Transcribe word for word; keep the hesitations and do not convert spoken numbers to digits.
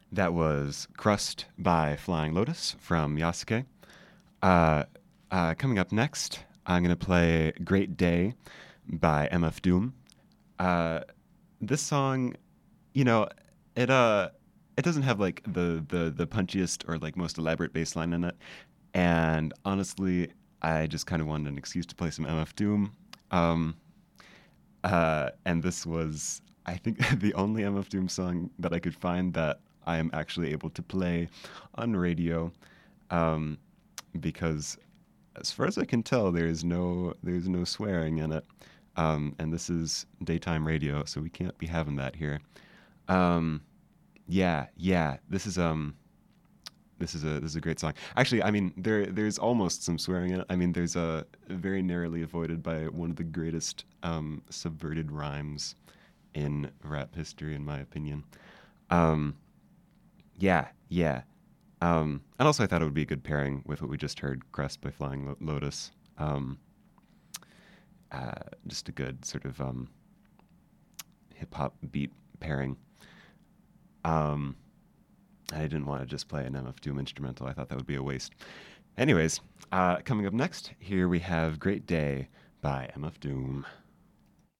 That was Crust by Flying Lotus from Yasuke. Uh, uh, coming up next, I'm going to play Great Day by M F Doom. Uh, this song, you know, it uh it doesn't have like the the the punchiest or like most elaborate bass line in it. And honestly, I just kind of wanted an excuse to play some M F Doom. Um, uh, and this was, I think, the only M F Doom song that I could find that I am actually able to play on radio, um, because as far as I can tell, there is no there's no swearing in it, um, and this is daytime radio, so we can't be having that here. Um, yeah, yeah, this is um this is a this is a great song. Actually, I mean there there's almost some swearing in it. I mean there's a very narrowly avoided by one of the greatest um, subverted rhymes in rap history, in my opinion. Um, yeah, yeah. Um, and also, I thought it would be a good pairing with what we just heard, "Crest" by Flying Lo- Lotus. Um, uh, just a good sort of um, hip hop beat pairing. Um, I didn't want to just play an M F Doom instrumental. I thought that would be a waste. Anyways, uh, coming up next, here we have "Great Day" by M F Doom.